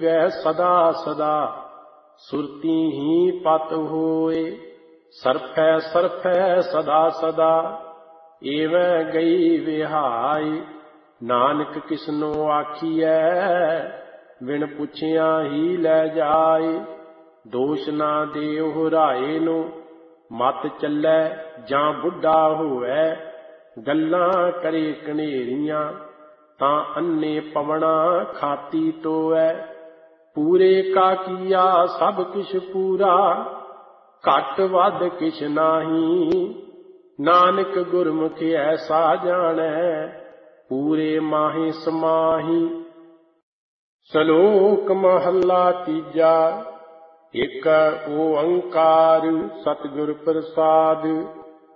ਜੀਵੈ ਸਦਾ ਸਦਾ। ਸੁਰਤੀ ਹੀ ਪਤ ਹੋਏ ਸਰਫੈ ਸਰਫੈ ਸਦਾ ਸਦਾ। ਏਵੈ ਗਈ ਵਿਹਾਈ ਨਾਨਕ ਕਿਸਨੋ ਆਖੀਐ। ਬਿਨ ਪੁੱਛਿਆ ਹੀ ਲੈ ਜਾਏ। ਦੋਸ਼ ਨਾ ਦੇਹੁ ਰਾਏ ਨੂੰ ਮਤ ਚੱਲੈ ਜਾਂ ਬੁੱਢਾ ਹੋਵੈ। ਗੱਲਾਂ ਕਰੇ ਕਨੇਰੀਆਂ ਤਾਂ ਅੰਨੇ ਪਵਣਾ ਖਾਤੀ ਟੋਵੈ। ਪੂਰੇ ਕਾ ਕੀਆ ਸਭ ਕਿਛ ਪੂਰਾ ਘੱਟ ਵੱਧ ਕਿਛ ਨਾਹੀ। ਨਾਨਕ ਗੁਰਮੁਖ ਐਸਾ ਜਾਣੈ ਪੂਰੇ ਮਾਹੇ ਸਮਾਹੀ। ਸ਼ਲੋਕ ਮਹੱਲਾ ਤੀਜਾ। ਇਕ ਓੰਕਾਰ ਸਤਿਗੁਰ ਪ੍ਰਸਾਦਿ।